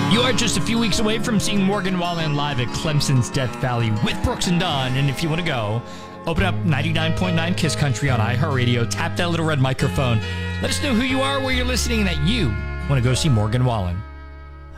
You are just a few weeks away from seeing Morgan Wallen live at Clemson's Death Valley with Brooks and Dunn. And if you want to go, open up 99.9 Kiss Country on iHeartRadio. Tap that little red microphone. Let us know who you are, where you're listening, and that you want to go see Morgan Wallen.